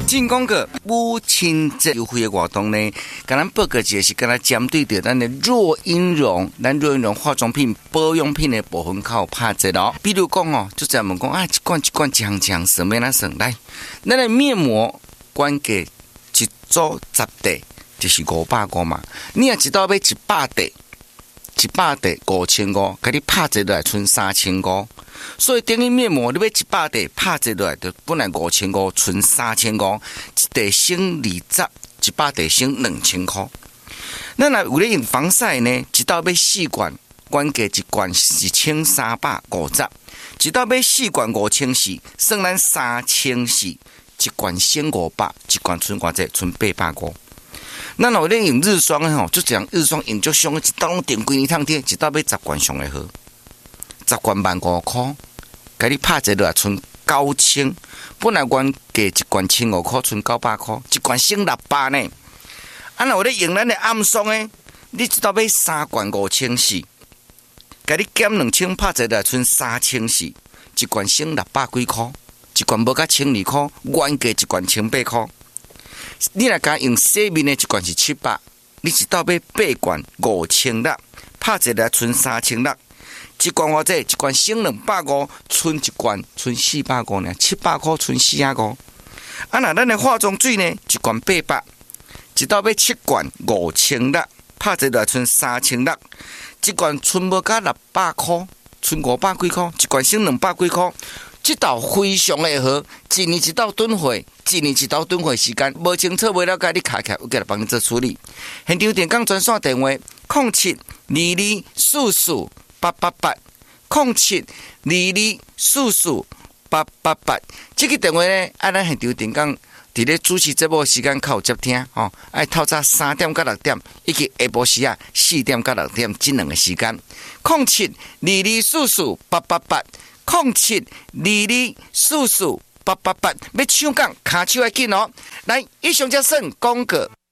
进讲个母亲节优惠的活动呢，跟咱报告一个是跟咱针对着咱的若婴绒，咱若婴绒化妆品、保养品的部分靠拍折咯。比如讲哦，就咱们讲啊，一罐一箱算咩那算来，咱的面膜管价一组10袋就是550嘛，你若一道要100袋。100袋5500，给你拍折落来剩3500，所以等于面膜你要100袋拍折落来，就本来5500剩3500，一袋省20，100袋省2000块。咱若有咧用防晒呢，一道要4罐，管价一罐1350，一道要4罐5400，算咱3400，一罐省500，一罐剩偌济？剩850。咱若咧用日霜吼，就讲日霜用足上，一道拢订几年通贴，一道要10罐上会好，10罐15000块，甲你拍折落来剩9000，本来原价一罐1500块，剩900块，一罐省600呢。啊，若咧用咱的暗霜呢，你一道要3罐5400，甲你减2000，拍折落来剩3400，一罐省600几块，一罐无甲1200块，原价一罐1800块。你若甲用洗面的一罐是700，你一道要8罐5600，拍一来剩3600，一罐偌济？一罐省250，剩一罐剩450呢，700块剩450。啊，那咱的化妆水呢？一罐800，一道要7罐5600，拍一来剩3600，一罐剩无甲600块，剩500几块，一罐省200几块。这道非常的好，一年一道囤货，一年一道囤货时间，无清楚无了解，你卡起来，我给他帮你做处理。现场电讲专线电话0722448888，0722448888。这个电话呢，咱现场电讲伫咧主持节目时间较有接听哦，爱透早3点到6点，以及下晡时啊4点到6点这2个时间，0722448888。0722448888，要抢讲，卡手要紧哦！来，以上则算广告。